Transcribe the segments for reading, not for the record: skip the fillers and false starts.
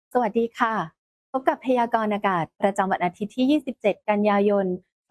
สวัสดีค่ะ พบกับพยากรณ์อากาศประจำวันอาทิตย์ที่ 27 กันยายน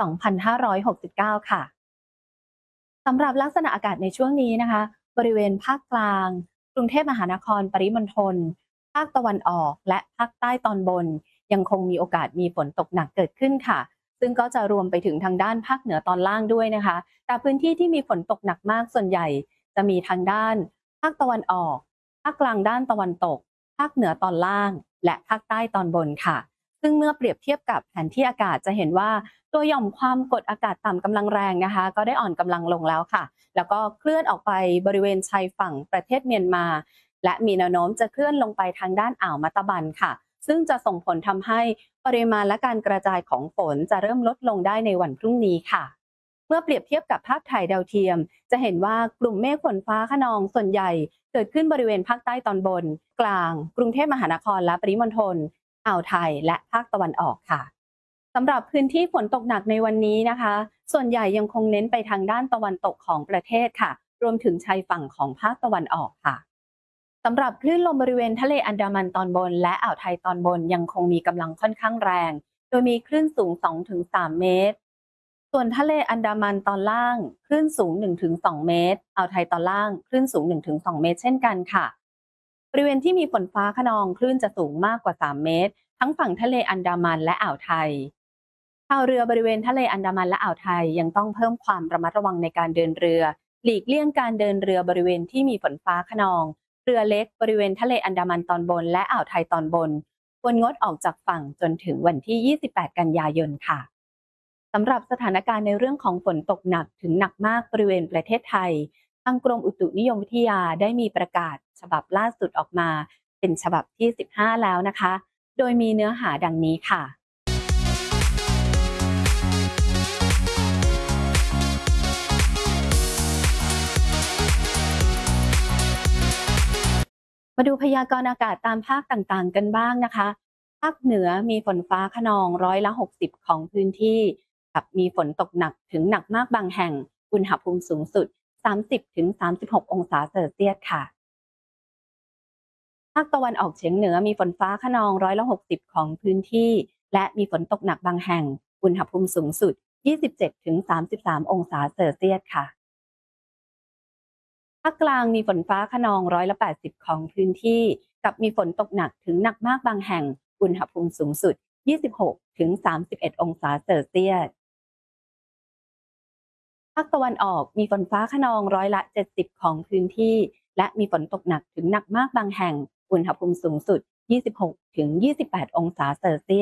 2569 ค่ะ สำหรับลักษณะอากาศในช่วงนี้นะคะ บริเวณภาคกลาง กรุงเทพมหานครปริมณฑลภาคตะวันออก และภาคใต้ตอนบน ยังคงมีโอกาสมีฝนตกหนักเกิดขึ้นค่ะ ซึ่งก็จะรวมไปถึงทางด้านภาคเหนือตอนล่างด้วยนะคะ แต่พื้นที่ที่มีฝนตกหนักมากส่วนใหญ่จะมีทางด้านภาคตะวันออก ภาคกลางด้านตะวันตก ภาคเหนือตอนล่าง และภาคใต้ตอนบนค่ะ ซึ่งเมื่อเปรียบเทียบกับแผนที่อากาศจะเห็นว่าตัวหย่อมความกดอากาศต่ำกำลังแรงนะคะก็ได้อ่อนกำลังลงแล้วค่ะ แล้วก็เคลื่อนออกไปบริเวณชายฝั่งประเทศเมียนมาและมีแนวโน้มจะเคลื่อนลงไปทางด้านอ่าวมัตตบันค่ะซึ่งจะส่งผลทำให้ปริมาณและการกระจายของฝนจะเริ่มลดลงได้ในวันพรุ่งนี้ค่ะเมื่อเปรียบเทียบกับภาพถ่ายดาวเทียมจะเห็นว่ากลุ่มเมฆฝนฟ้าคะนองส่วนใหญ่เกิดขึ้นบริเวณภาคใต้ตอนบนกลางกรุงเทพมหานครและปริมณฑลอ่าวไทยและภาคตะวันออกค่ะ สำหรับพื้นที่ฝนตกหนักในวันนี้นะคะ ส่วนใหญ่ยังคงเน้นไปทางด้านตะวันตกของประเทศค่ะ รวมถึงชายฝั่งของภาคตะวันออกค่ะ สำหรับคลื่นลมบริเวณทะเลอันดามันตอนบนและอ่าวไทยตอนบนยังคงมีกำลังค่อนข้างแรง โดยมีคลื่นสูง 2-3 เมตร ส่วนทะเลอันดามันตอนล่างคลื่นสูง 1-2 เมตร อ่าวไทยตอนล่างคลื่นสูง 1-2 เมตรเช่นกันค่ะ บริเวณที่มีฝนฟ้าคะนองคลื่นจะสูงมากกว่า 3 เมตร ทั้งฝั่งทะเลอันดามันและอ่าวไทย ชาวเรือบริเวณทะเลอันดามันและอ่าวไทยยังต้องเพิ่มความระมัดระวังในการเดินเรือหลีกเลี่ยงการเดินเรือบริเวณที่มีฝนฟ้าคะนองเรือเล็กบริเวณทะเลอันดามันตอนบนและอ่าวไทยตอนบนควรงดออกจากฝั่งจนถึงวันที่ 28 กันยายนค่ะสำหรับสถานการณ์ในเรื่องของฝนตกหนักถึงหนักมากบริเวณประเทศไทยทางกรมอุตุนิยมวิทยาได้มีประกาศฉบับล่าสุดออกมาเป็นฉบับที่ 15 แล้วนะคะโดยมีเนื้อหาดังนี้ค่ะ มาดูพยากรณ์อากาศตามภาคต่างๆกันบ้างนะคะ ภาคเหนือมีฝนฟ้าคะนอง60%ของพื้นที่กับมีฝนตกหนักถึงหนักมากบางแห่งอุณหภูมิสูงสุด 30-36 องศาเซลเซียสค่ะ ภาคตะวันออกเฉียงเหนือมีฝนฟ้าคะนอง60%ของพื้นที่และมีฝนตกหนักบางแห่งอุณหภูมิสูงสุด 27-33 องศาเซลเซียสค่ะ ภาคกลางมีฝนฟ้าคะนอง80%ของพื้นที่กับมีฝนตกหนักถึงหนักมากบางแห่งอุณหภูมิสูงสุด 26-31 องศาเซลเซียสภาคตะวันออกมีฝนฟ้าคะนอง70%ของพื้นที่และมีฝนตกหนักถึงหนักมากบางแห่งอุณหภูมิสูงสุด 26-28 องศาเซลเซียส